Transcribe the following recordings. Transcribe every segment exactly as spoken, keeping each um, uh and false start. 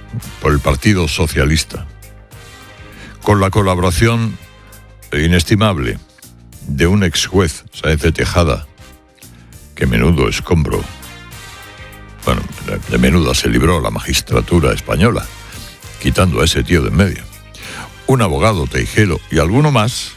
por el Partido Socialista, con la colaboración inestimable de un ex juez, Sáenz de Tejada, que menudo escombro, bueno, de menuda se libró la magistratura española, quitando a ese tío de en medio, un abogado Teijero y alguno más,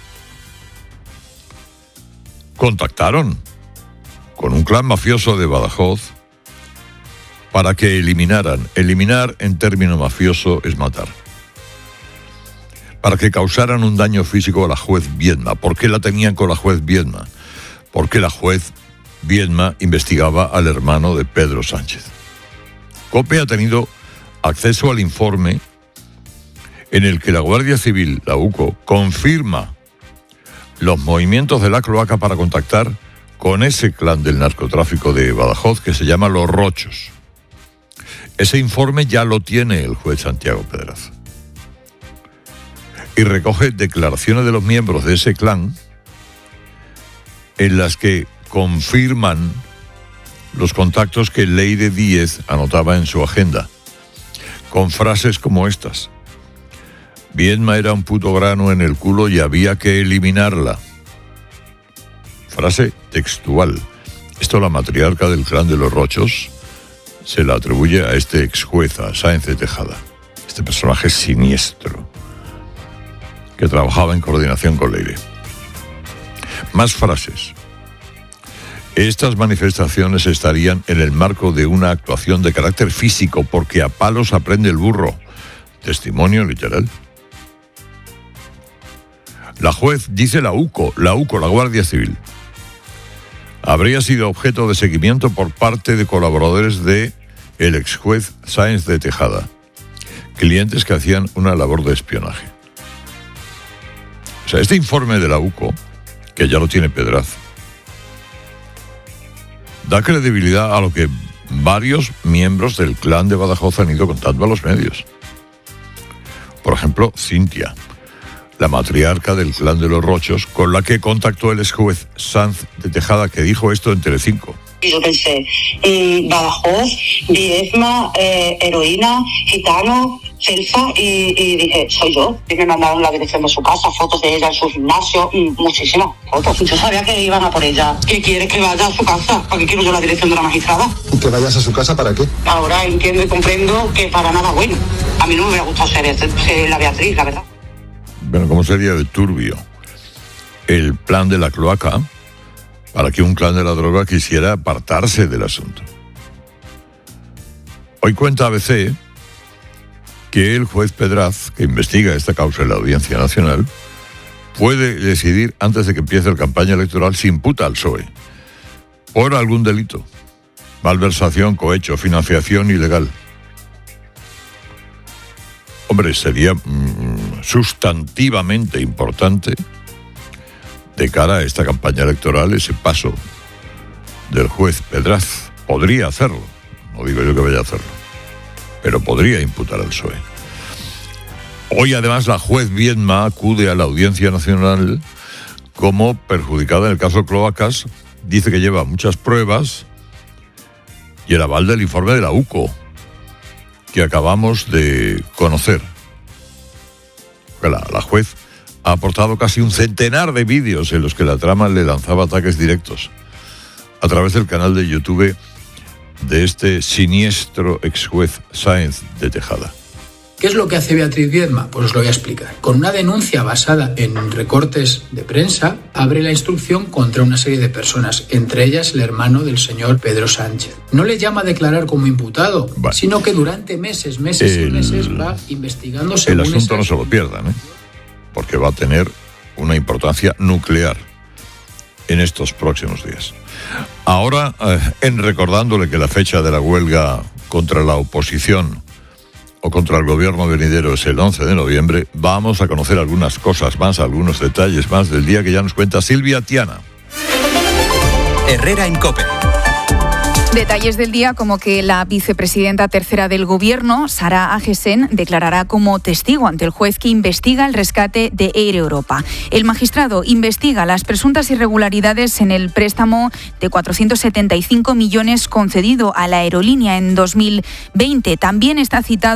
contactaron con un clan mafioso de Badajoz para que eliminaran, eliminar en término mafioso es matar, para que causaran un daño físico a la juez Viedma. ¿Por qué la tenían con la juez Viedma? Porque la juez Viedma investigaba al hermano de Pedro Sánchez. COPE ha tenido acceso al informe en el que la Guardia Civil, la UCO, confirma los movimientos de la cloaca para contactar con ese clan del narcotráfico de Badajoz que se llama Los Rochos. Ese informe ya lo tiene el juez Santiago Pedraza y recoge declaraciones de los miembros de ese clan en las que confirman los contactos que Leire Díez anotaba en su agenda, con frases como estas: Viedma era un puto grano en el culo y había que eliminarla. Frase textual. Esto la matriarca del clan de Los Rochos se la atribuye a este ex juez, a Sáenz de Tejada, este personaje siniestro que trabajaba en coordinación con Leire. Más frases. Estas manifestaciones estarían en el marco de una actuación de carácter físico porque a palos aprende el burro. Testimonio literal. La juez, dice la UCO, la UCO, la Guardia Civil, habría sido objeto de seguimiento por parte de colaboradores de el ex juez Sáenz de Tejada, clientes que hacían una labor de espionaje. O sea, este informe de la UCO, que ya lo tiene Pedraza, da credibilidad a lo que varios miembros del clan de Badajoz han ido contando a los medios. Por ejemplo, Cintia, la matriarca del clan de Los Rochos, con la que contactó el ex juez Sáenz de Tejada, que dijo esto en Telecinco. Y yo pensé, mmm, Badajoz, Viedma, eh, heroína, gitano, Celsa, y, y dije, soy yo. Y me mandaron la dirección de su casa, fotos de ella en su gimnasio, mmm, muchísimas fotos. Yo sabía que iban a por ella. ¿Qué quieres que vaya a su casa? ¿Para qué quiero yo la dirección de la magistrada? ¿Y que vayas a su casa para qué? Ahora entiendo y comprendo que para nada bueno. A mí no me hubiera gustado ser, ser la Beatriz, la verdad. Bueno, ¿cómo sería de turbio el plan de la cloaca para que un clan de la droga quisiera apartarse del asunto? Hoy cuenta A B C que el juez Pedraz, que investiga esta causa en la Audiencia Nacional, puede decidir antes de que empiece la campaña electoral si imputa al P S O E por algún delito: malversación, cohecho, financiación ilegal. Hombre, sería mmm, sustantivamente importante de cara a esta campaña electoral ese paso del juez Pedraz. Podría hacerlo, no digo yo que vaya a hacerlo, pero podría imputar al P S O E. Hoy además la juez Viedma acude a la Audiencia Nacional como perjudicada en el caso Cloacas. Dice que lleva muchas pruebas y el aval del informe de la UCO que acabamos de conocer. La, la juez ha aportado casi un centenar de vídeos en los que la trama le lanzaba ataques directos a través del canal de YouTube de este siniestro ex juez Sáenz de Tejada. ¿Qué es lo que hace Beatriz Viedma? Pues os lo voy a explicar. Con una denuncia basada en recortes de prensa, abre la instrucción contra una serie de personas, entre ellas el hermano del señor Pedro Sánchez. No le llama a declarar como imputado, vale, sino que durante meses, meses el, y meses va investigando según el asunto. Esas... No se lo pierdan, ¿eh? Porque va a tener una importancia nuclear en estos próximos días. Ahora, eh, en recordándole que la fecha de la huelga contra la oposición o contra el gobierno venidero es el once de noviembre, vamos a conocer algunas cosas más, algunos detalles más del día que ya nos cuenta Silvia Tiana. Herrera en COPE. Detalles del día como que la vicepresidenta tercera del Gobierno, Sara Agesen, declarará como testigo ante el juez que investiga el rescate de Air Europa. El magistrado investiga las presuntas irregularidades en el préstamo de cuatrocientos setenta y cinco millones concedido a la aerolínea en dos mil veinte. También está citado